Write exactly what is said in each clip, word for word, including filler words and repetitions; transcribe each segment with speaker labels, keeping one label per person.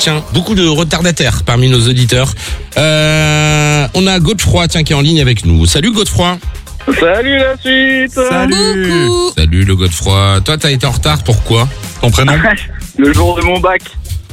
Speaker 1: tiens, beaucoup de retardataires parmi nos auditeurs. Euh, on a Godefroy, tiens, qui est en ligne avec nous. Salut Godefroy.
Speaker 2: Salut la suite.
Speaker 3: Salut.
Speaker 1: Salut le Godefroy. Toi, t'as été en retard, pourquoi?
Speaker 3: Ton prénom?
Speaker 2: Le jour de mon bac.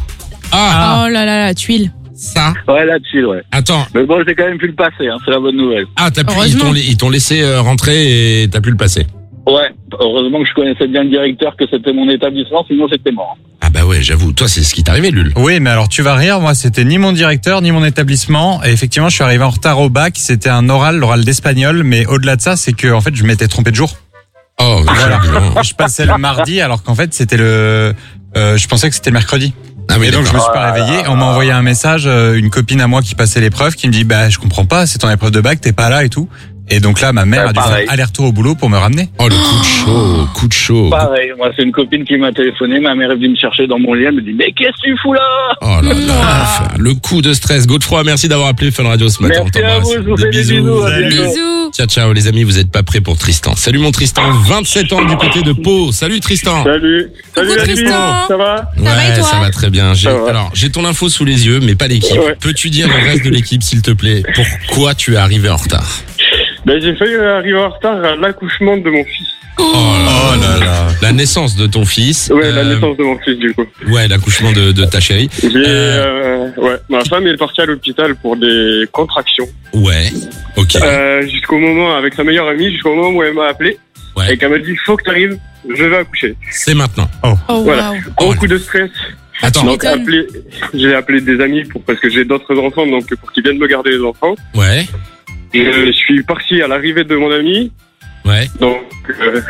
Speaker 1: Ah,
Speaker 4: Oh là là, la tuile.
Speaker 1: ça.
Speaker 2: Ouais, là-dessus, ouais.
Speaker 1: Attends.
Speaker 2: Mais bon, j'ai quand même pu le passer, hein, c'est la bonne nouvelle.
Speaker 1: Ah, t'as pu, ils
Speaker 4: Heureusement.
Speaker 1: t'ont, ils t'ont laissé euh, rentrer et t'as pu le passer.
Speaker 2: Ouais, heureusement que je connaissais bien le directeur, que c'était mon établissement, sinon c'était mort.
Speaker 1: Ah bah ouais, j'avoue. Toi, c'est ce qui t'est arrivé, Lul.
Speaker 3: Oui, mais alors tu vas rire, moi c'était ni mon directeur, ni mon établissement. Et effectivement, je suis arrivé en retard au bac, c'était un oral, l'oral d'espagnol. Mais au-delà de ça, c'est que en fait, je m'étais trompé de jour.
Speaker 1: Oh,
Speaker 3: Voilà.
Speaker 1: voilà.
Speaker 3: Je passais le mardi, alors qu'en fait, c'était le... euh, je pensais que c'était le mercredi.
Speaker 1: Ah oui,
Speaker 3: Et donc je me
Speaker 1: d'accord.
Speaker 3: suis pas réveillé. On m'a envoyé un message, euh, une copine à moi qui passait l'épreuve, qui me dit bah je comprends pas, c'est ton épreuve de bac, t'es pas là et tout. Et donc là, ma mère
Speaker 2: Ouais,
Speaker 3: a dû
Speaker 2: pareil.
Speaker 3: faire aller-retour au boulot pour me ramener.
Speaker 1: Oh, le coup de chaud, coup de chaud.
Speaker 2: Pareil, moi c'est une copine qui m'a téléphoné, ma mère est venue me chercher dans mon lit, elle me dit mais qu'est-ce que tu fous là?
Speaker 1: Oh là là, le coup de stress. Godefroy, merci d'avoir appelé Fun Radio ce matin.
Speaker 2: Merci
Speaker 1: On
Speaker 2: à
Speaker 1: t'embrasse.
Speaker 2: vous, je vous
Speaker 1: Des
Speaker 2: fais des bisous, à
Speaker 3: Salut.
Speaker 2: bientôt.
Speaker 4: Bisous.
Speaker 1: Ciao, ciao, les amis, vous êtes pas prêts pour Tristan. Salut mon Tristan, vingt-sept ans du côté de Pau. Salut Tristan.
Speaker 2: Salut. Salut
Speaker 4: Coucou,
Speaker 2: la suite,
Speaker 4: Tristan.
Speaker 2: ça va?
Speaker 1: Ouais,
Speaker 4: Ça va et toi
Speaker 1: ça va très bien. J'ai,
Speaker 2: Ça va.
Speaker 1: alors, j'ai ton info sous les yeux, mais pas l'équipe.
Speaker 2: Ouais.
Speaker 1: Peux-tu dire au reste de l'équipe, s'il te plaît, pourquoi tu es arrivé en retard?
Speaker 2: Ben, j'ai failli arriver en retard à l'accouchement de mon fils.
Speaker 1: Oh là là. La naissance de ton fils.
Speaker 2: Ouais, la
Speaker 1: Euh,
Speaker 2: naissance de mon fils du coup.
Speaker 1: Ouais, l'accouchement de, de ta chérie.
Speaker 2: J'ai,
Speaker 1: Euh,
Speaker 2: euh, ouais, ma femme est partie à l'hôpital pour des contractions.
Speaker 1: Ouais. Ok.
Speaker 2: Euh, jusqu'au moment, avec sa meilleure amie, jusqu'au moment où elle m'a appelé.
Speaker 1: Ouais.
Speaker 2: Et qu'elle m'a dit, faut que t'arrives, je vais accoucher.
Speaker 1: C'est maintenant.
Speaker 4: Oh
Speaker 2: Voilà.
Speaker 4: waouh.
Speaker 1: Oh,
Speaker 2: Beaucoup de stress.
Speaker 1: Attends.
Speaker 2: Donc,
Speaker 4: m'étonnes.
Speaker 2: appelé, j'ai appelé des amis pour, parce que j'ai d'autres enfants, donc pour qu'ils viennent me garder les enfants.
Speaker 1: Ouais.
Speaker 2: Je suis parti à l'arrivée de mon ami,
Speaker 1: Ouais.
Speaker 2: donc euh,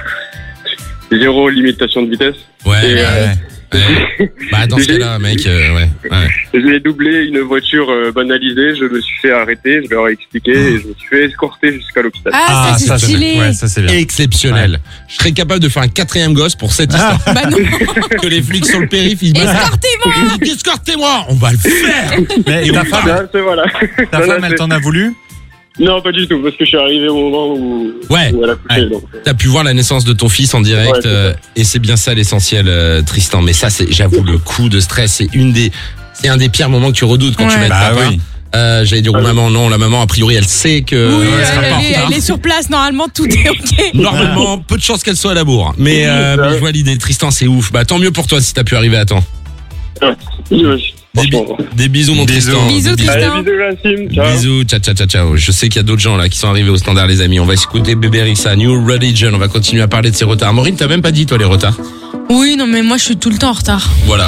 Speaker 2: zéro limitation de vitesse.
Speaker 1: Ouais.
Speaker 2: Et,
Speaker 1: ouais,
Speaker 2: euh,
Speaker 1: ouais. Bah, dans ce
Speaker 2: j'ai-
Speaker 1: cas-là, mec, euh, ouais. Ouais.
Speaker 2: J'ai doublé une voiture euh, banalisée, je me suis fait arrêter, je leur ai expliqué et je me suis fait escorter jusqu'à l'hôpital.
Speaker 4: Ah, ça c'est
Speaker 3: ça,
Speaker 4: stylé.
Speaker 3: Ouais, ça c'est bien.
Speaker 1: Exceptionnel. Je serais capable de faire un quatrième gosse pour cette histoire.
Speaker 4: Bah non.
Speaker 1: Que les flics sur le périph', ils se battent.
Speaker 4: Escortez-moi.
Speaker 1: Ils disent, escortez-moi, on va le faire.
Speaker 3: Mais ta femme,
Speaker 2: Là, c'est voilà.
Speaker 3: ta
Speaker 2: Là,
Speaker 3: femme, elle
Speaker 2: c'est-
Speaker 3: t'en a voulu?
Speaker 2: Non, pas du tout, parce que je suis arrivé au moment où,
Speaker 1: Ouais.
Speaker 2: où elle a couché.
Speaker 3: Ouais.
Speaker 2: Donc.
Speaker 1: T'as pu voir la naissance de ton fils en direct,
Speaker 2: Ouais, c'est ça.
Speaker 1: euh, et c'est bien ça l'essentiel, euh, Tristan. Mais ça, c'est, j'avoue, le coup de stress, c'est une des, c'est un des pires moments que tu redoutes quand tu
Speaker 4: Ouais.
Speaker 1: vas être
Speaker 3: Bah
Speaker 1: papa.
Speaker 3: oui.
Speaker 1: Euh, j'allais dire aux
Speaker 2: Ah oui.
Speaker 1: mamans, non, la maman, a priori, elle sait que
Speaker 4: Oui,
Speaker 1: elle
Speaker 4: elle,
Speaker 1: sera pas en
Speaker 4: elle est,
Speaker 1: retard.
Speaker 4: elle est sur place, normalement tout est ok.
Speaker 1: Normalement, peu de chances qu'elle soit à la bourre. Mais, euh,
Speaker 2: Ouais.
Speaker 1: mais je vois l'idée, Tristan, c'est ouf. Bah, tant mieux pour toi si t'as pu arriver à temps.
Speaker 2: Ouais. Ouais.
Speaker 1: Des, bi-
Speaker 2: Franchement.
Speaker 1: des bisous, mon
Speaker 3: Bisous.
Speaker 1: Tristan.
Speaker 4: Bisous,
Speaker 1: Des
Speaker 4: Tristan.
Speaker 2: Allez, bisous la team, ciao.
Speaker 1: Bisous, ciao, ciao, ciao, ciao. Je sais qu'il y a d'autres gens là qui sont arrivés au standard, les amis. On va écouter Bébé Rexha, New Religion. On va continuer à parler de ses retards. Maureen, t'as même pas dit, toi, les retards.
Speaker 4: Oui, non mais moi je suis tout le temps en retard.
Speaker 1: Voilà.